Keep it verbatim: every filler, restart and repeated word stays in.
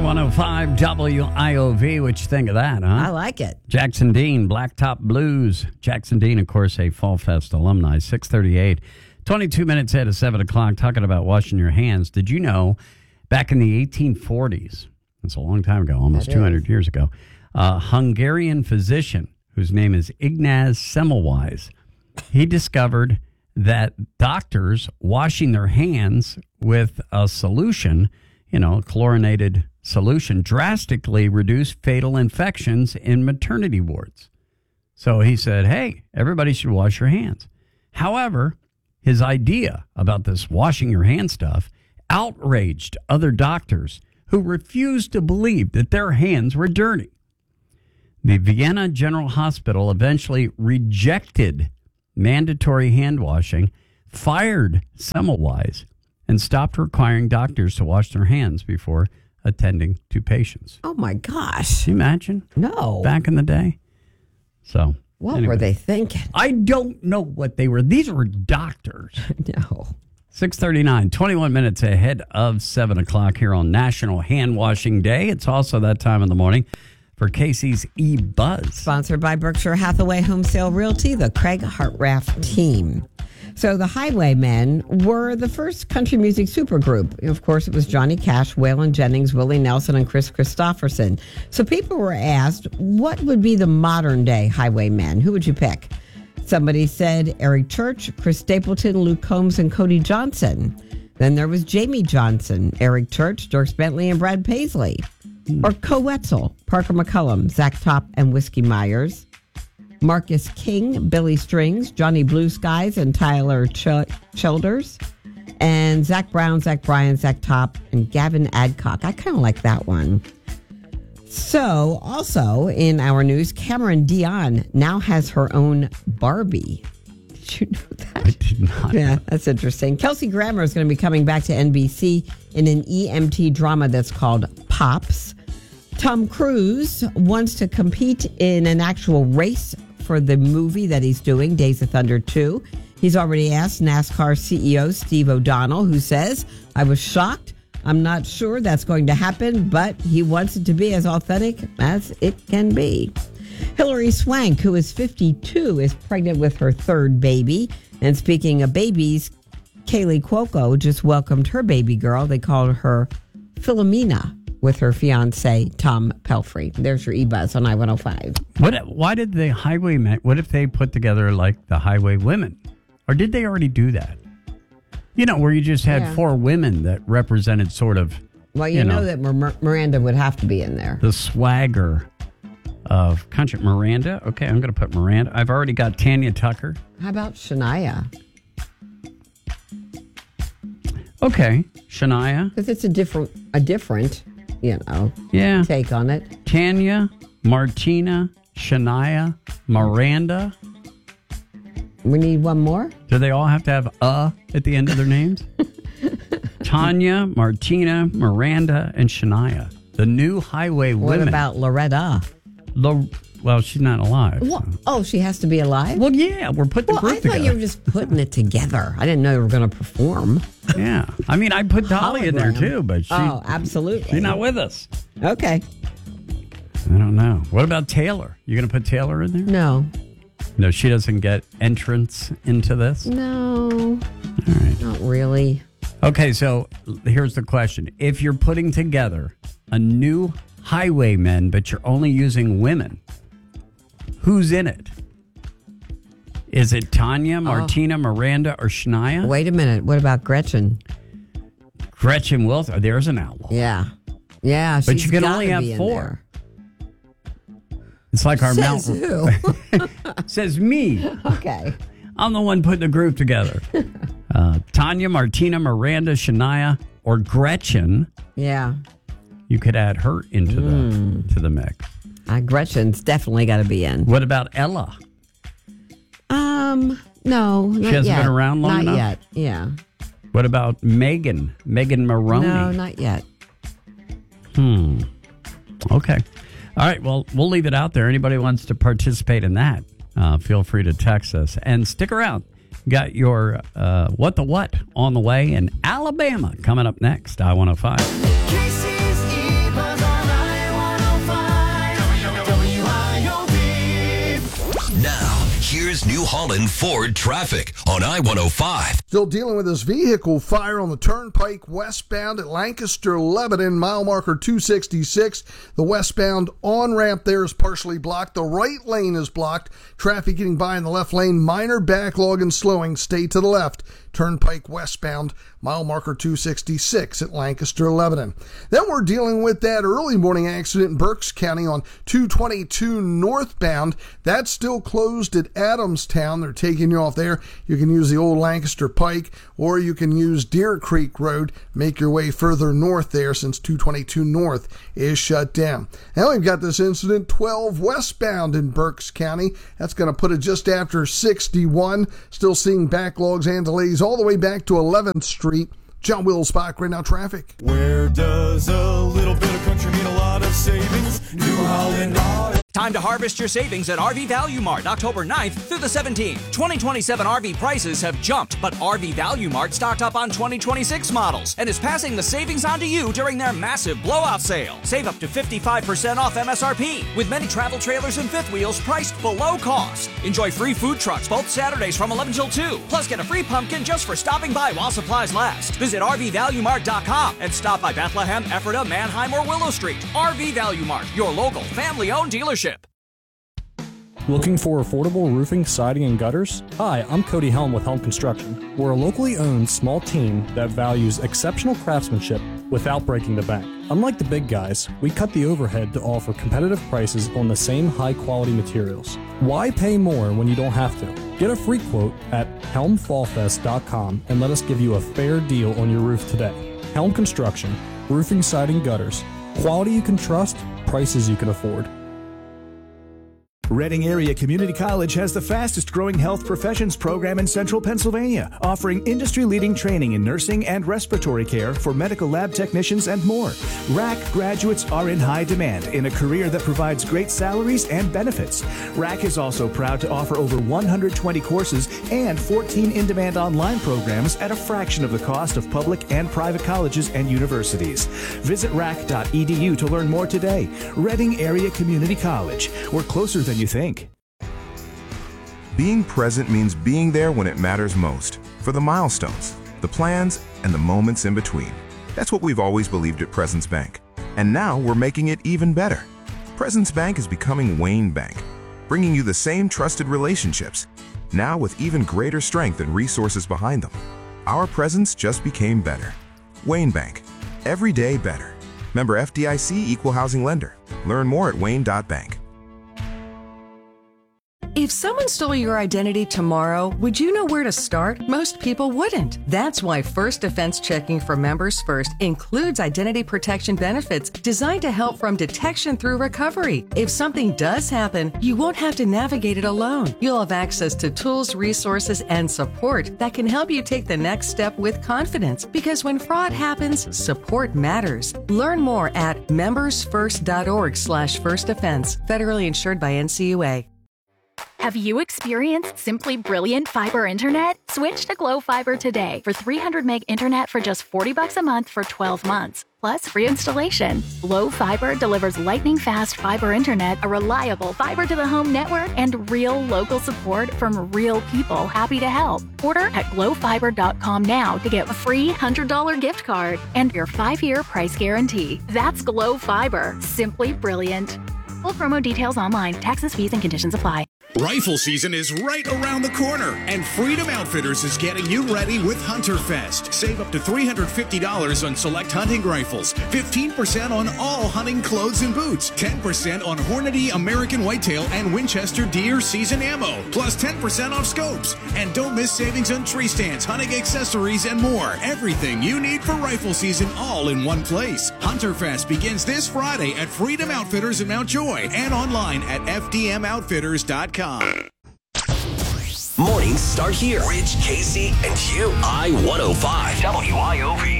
one oh five W I O V. What you think of that, huh? I like it. Jackson Dean, Blacktop Blues. Jackson Dean, of course, a Fall Fest alumni. six thirty-eight, twenty-two minutes ahead of seven o'clock, talking about washing your hands. Did you know, back in the eighteen forties, that's a long time ago, almost That two hundred is. years ago, a Hungarian physician whose name is Ignaz Semmelweis, he discovered that doctors washing their hands with a solution, you know, chlorinated solution, drastically reduced fatal infections in maternity wards. So he said, hey, everybody should wash your hands. However, his idea about this washing your hands stuff outraged other doctors who refused to believe that their hands were dirty. The Vienna General Hospital eventually rejected mandatory hand washing, fired Semmelweis, and stopped requiring doctors to wash their hands before attending to patients. Oh, my gosh. Can you imagine? No. Back in the day? So, What anyway. were they thinking? I don't know what they were. These were doctors. No. six thirty-nine, twenty-one minutes ahead of seven o'clock here on National Hand Washing Day. It's also that time in the morning for Casey's E-Buzz. Sponsored by Berkshire Hathaway Home Sale Realty, the Craig Hartraft team. So the Highwaymen were the first country music supergroup. Of course, it was Johnny Cash, Waylon Jennings, Willie Nelson, and Chris Christopherson. So people were asked, what would be the modern day Highwaymen? Who would you pick? Somebody said Eric Church, Chris Stapleton, Luke Combs, and Cody Johnson. Then there was Jamie Johnson, Eric Church, Dirk Bentley, and Brad Paisley. Or Co Wetzel, Parker McCullum, Zach Top, and Whiskey Myers. Marcus King, Billy Strings, Johnny Blue Skies, and Tyler Ch- Childers. And Zach Brown, Zach Bryan, Zach Top, and Gavin Adcock. I kind of like that one. So, also in our news, Cameron Dion now has her own Barbie. Did you know that? I did not. Yeah, that's interesting. Kelsey Grammer is going to be coming back to N B C in an E M T drama that's called Pops. Tom Cruise wants to compete in an actual race for the movie that he's doing, Days of Thunder two. He's already asked NASCAR C E O Steve O'Donnell, who says, I was shocked. I'm not sure that's going to happen, but he wants it to be as authentic as it can be. Hilary Swank, who is fifty-two, is pregnant with her third baby. And speaking of babies, Kaylee Cuoco just welcomed her baby girl. They called her Philomena, with her fiance, Tom Pelfrey. There's your E-Buzz on I one oh five. What? Why did the Highwaymen, what if they put together like the Highway Women? Or did they already do that? You know, where you just had Yeah. four women that represented sort of, Well, you, You know, know. that Mir- Miranda would have to be in there. the swagger of country. Miranda? Okay, I'm going to put Miranda. I've already got Tanya Tucker. How about Shania? Okay, Shania. Because it's a different, a different, you know, Yeah. take on it. Tanya, Martina, Shania, Miranda. We need one more. Do they all have to have "a" at the end of their names? Tanya, Martina, Miranda, and Shania. The new Highway What Women. about Loretta? Lo- well, she's not alive. What? so. Oh, she has to be alive? Well, yeah, we're putting Well, the I group thought together. you were just putting it together. I didn't know you were going to perform. Yeah, I mean, I put Dolly in there Hologram. too, but she, Oh, absolutely. she's not with us. Okay. I don't know. What about Taylor? You going to put Taylor in there? No. No, she doesn't get entrance into this. No. All right. Not really. Okay, so here's the question: if you're putting together a new Highwaymen, but you're only using women, who's in it? Is it Tanya, Martina, Miranda, or Shania? Wait a minute. What about Gretchen? Gretchen Wilson. There's an outlaw. Yeah. Yeah. But she's you can gotta only have be in four. there. It's like our Says mountain. who? Says me. Okay. I'm the one putting the group together. Uh, Tanya, Martina, Miranda, Shania, or Gretchen. Yeah. You could add her into the to the mix. Uh, Gretchen's definitely got to be in. What about Ella? Um, no, not She hasn't yet. been around long not enough? yet. Yeah. What about Megan? Megan Maroney? No, not yet. Hmm. Okay. All right. Well, we'll leave it out there. Anybody wants to participate in that, uh, feel free to text us. And stick around. Got your uh, What the What on the way in Alabama coming up next. I one oh five. Casey's E-Buzz New Holland Ford traffic on I one oh five. Still dealing with this vehicle fire on the Turnpike westbound at Lancaster, Lebanon, mile marker two sixty-six. The westbound on-ramp there is partially blocked. The right lane is blocked. Traffic getting by in the left lane. Minor backlog and slowing. Stay to the left. Turnpike westbound, mile marker two sixty-six at Lancaster, Lebanon. Then we're dealing with that early morning accident in Berks County on two twenty-two northbound. That's still closed at Adamstown. They're taking you off there. You can use the old Lancaster Pike, or you can use Deer Creek Road. Make your way further north there since two twenty-two north is shut down. Now we've got this incident twelve westbound in Berks County. That's going to put it just after sixty-one. Still seeing backlogs and delays all the way back to eleventh Street. John Wills-Bach, right now traffic. Where does a little bit of country mean a lot of savings? New Holland Auto. Time to harvest your savings at R V Value Mart October ninth through the seventeenth. twenty twenty-seven R V prices have jumped, but R V Value Mart stocked up on twenty twenty-six models and is passing the savings on to you during their massive blowout sale. Save up to fifty-five percent off M S R P with many travel trailers and fifth wheels priced below cost. Enjoy free food trucks both Saturdays from eleven till two. Plus get a free pumpkin just for stopping by while supplies last. Visit R V Value Mart dot com and stop by Bethlehem, Ephrata, Manheim, or Willow Street. R V Value Mart, your local family-owned dealership. Looking for affordable roofing, siding, and gutters? Hi, I'm Cody Helm with Helm Construction. We're a locally owned small team that values exceptional craftsmanship without breaking the bank. Unlike the big guys, we cut the overhead to offer competitive prices on the same high-quality materials. Why pay more when you don't have to? Get a free quote at helm fall fest dot com and let us give you a fair deal on your roof today. Helm Construction, roofing, siding, gutters. Quality you can trust, prices you can afford. Reading Area Community College has the fastest growing health professions program in central Pennsylvania, offering industry-leading training in nursing and respiratory care for medical lab technicians and more. R A C graduates are in high demand in a career that provides great salaries and benefits. R A C is also proud to offer over one hundred twenty courses and fourteen in-demand online programs at a fraction of the cost of public and private colleges and universities. Visit R A C dot E D U to learn more today. Reading Area Community College. We're closer than you think. Being present means being there when it matters most, for the milestones, the plans, and the moments in between. That's what we've always believed at Presence Bank. And now we're making it even better. Presence Bank is becoming Wayne Bank, bringing you the same trusted relationships, now with even greater strength and resources behind them. Our presence just became better. Wayne Bank, every day better. Member F D I C Equal Housing Lender. Learn more at wayne dot bank. If someone stole your identity tomorrow, would you know where to start? Most people wouldn't. That's why First Defense Checking for Members First includes identity protection benefits designed to help from detection through recovery. If something does happen, you won't have to navigate it alone. You'll have access to tools, resources, and support that can help you take the next step with confidence. Because when fraud happens, support matters. Learn more at members first dot org slash first defense. Federally insured by N C U A. Have you experienced simply brilliant fiber internet? Switch to Glow Fiber today for three hundred meg internet for just forty bucks a month for twelve months. Plus free installation. Glow Fiber delivers lightning fast fiber internet, a reliable fiber to the home network, and real local support from real people happy to help. Order at glow fiber dot com now to get a free one hundred dollars gift card and your five year price guarantee. That's Glow Fiber. Simply brilliant. Full promo details online. Taxes, fees, and conditions apply. Rifle season is right around the corner, and Freedom Outfitters is getting you ready with Hunter Fest. Save up to three hundred fifty dollars on select hunting rifles, fifteen percent on all hunting clothes and boots, ten percent on Hornady American Whitetail and Winchester Deer Season Ammo, plus ten percent off scopes. And don't miss savings on tree stands, hunting accessories, and more. Everything you need for rifle season all in one place. Hunter Fest begins this Friday at Freedom Outfitters in Mount Joy and online at f d m outfitters dot com. Mornings start here. Rich, Casey, and Q. I one oh five. W I O V.